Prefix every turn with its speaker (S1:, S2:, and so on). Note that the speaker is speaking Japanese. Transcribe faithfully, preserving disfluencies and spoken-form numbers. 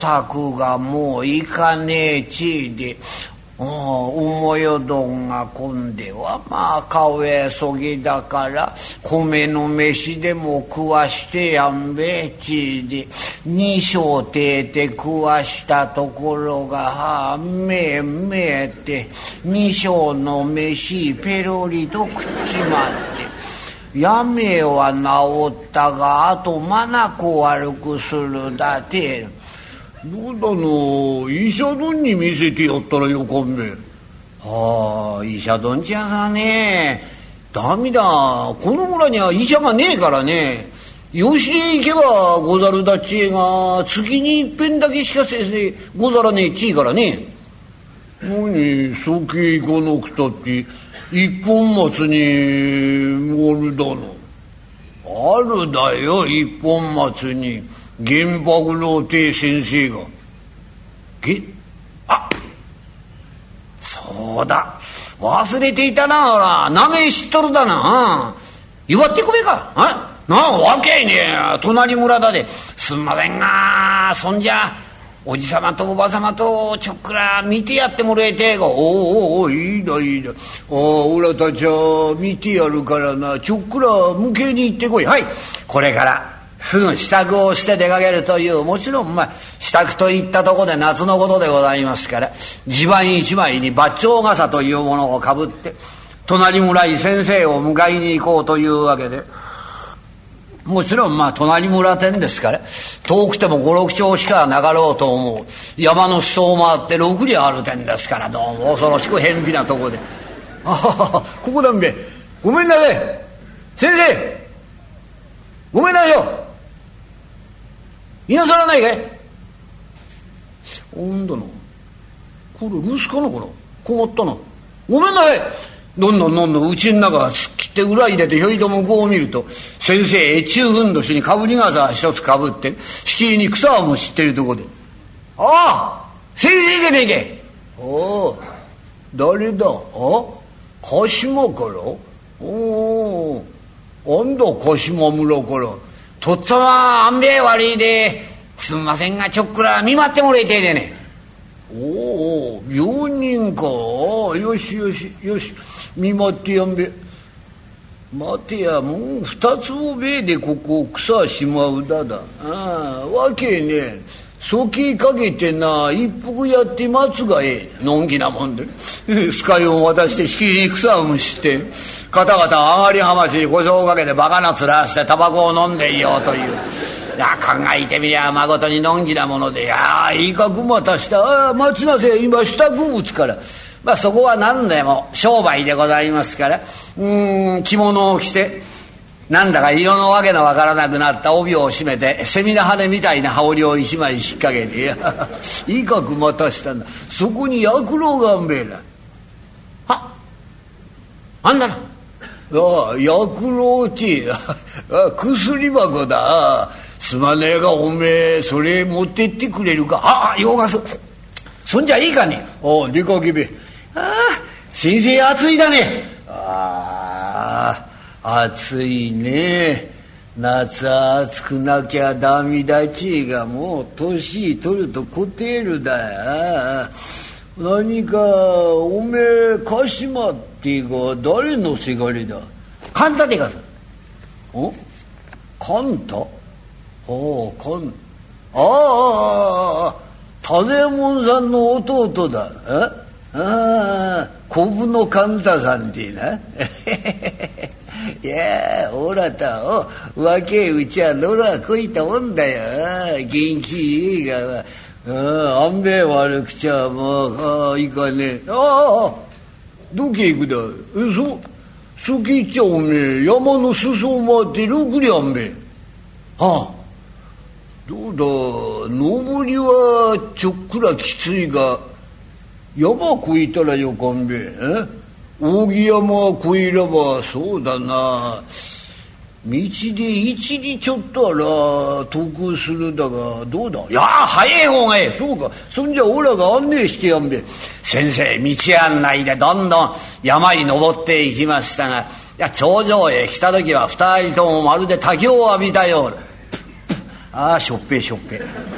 S1: たくがもういかねえちで、思いよどんが今ではまあ顔へそぎだから米の飯でも食わしてやんべえちで二升ていて食わしたところがはあめえめえって二升の飯ペロリと食っちまってやめは治ったがあとまなこ悪くするだて。
S2: どうだの医者丼に見せてやったらよかんべ。
S1: はあ医者丼ちゃんさねダメだこの村には医者がねえからね養子へ行けばござるだっちえが月に一遍だけしか先生ござらねえっちいからね。
S2: 何先へ行かなくたって一本松におるだの。
S1: あるだよ一本松に玄白の亭先生が。げあそうだ忘れていたな。ほら名前知っとるだな。祝ってくべか。あなあわけいねえ隣村だで。すんませんがそんじゃおじさまとおばさまとちょっくら見てやってもらえてえが。
S2: おおおいいだいいだ。ああおらたちは見てやるからなちょっくら向けに行ってこい。
S1: はい、これからすぐ支度をして出かけるという、もちろんまあ支度といったところで夏のことでございますから地盤一枚にバッチョウ傘というものをかぶって隣村に先生を迎えに行こうというわけで、もちろんまあ隣村店ですから遠くても五六丁しかなかろうと思う山の裾を回って六里ある店ですから、どうも恐ろしく偏僻なとこで。
S2: ああここだんべ。ごめんなさい先生ごめんなさいよ。
S1: いなさらないかい。
S2: おんだなこれ息子の頃困ったな。ごめんなさい。
S1: どんどんどんどんうちの中切って裏入れてひょいと向こうを見ると先生越中ふんどしにかぶり傘一つかぶってしきりに草をむしってるとこで。ああ先生でねえけ。
S2: ああ誰だ。あ鹿島から。おおあんだ鹿島村から。
S1: とっつぁまあんべえ悪いですんませんがちょっくら見舞ってもらいてえでね。
S2: おお病人か。よしよしよし見舞ってやんべ。待てやもう二つおべえでここ草しまうだだ。ああわけねえそきかけてな一服やって待つがええ。のんきなもんでスカイを渡してしきりに草をむしって方々上がりはまちにこしょうかけてバカな面してタバコを飲んでいようという。いや考えてみりゃまことにのんきなもので、いやいいかくまたした。ああ待ちなせ今支度打つから。まあそこは何でも商売でございますから、うーん着物を着てなんだか色のわけのわからなくなった帯を締めてセミの羽みたいな羽織を一枚引っ掛けて、いやいいかくまたしたんだ。そこに薬老があんべえな。はあんだな。 ああ薬老って薬箱だ。すまねえがおめえそれ持ってってくれるか。
S1: ああようがすそんじゃいいかね。
S2: ああ出かけべ。
S1: ああ先生暑いだね。
S2: ああ暑いね。夏暑くなきゃダメだちがもう年取るとこてえるだ。何かおめえ鹿島ってが誰のせがれだ。
S1: カンタでがす。
S2: おカンタ。ああカンああ多左衛門さんの弟だ。ああ小武のカンタさんってな。いやおらたお若いうちは野良こいたもんだよ。元気いいがはああんべえ悪くちゃもうああいかねえ。ああどけ行くだ。えそそきっちゃおめえ山の裾を回ってろくりあんべえ。
S1: はあ
S2: どうだ登りはちょっくらきついが山越えたらよかんべえ。扇山越えればそうだな道で一里ちょっとあら得するだがどうだ。
S1: いや早い方がええ。
S2: そうかそんじゃオラが案内してやんべ。
S1: 先生道案内でどんどん山に登っていきましたが、いや頂上へ来た時は二人ともまるで滝を浴びたような。ああしょっぺいしょっぺい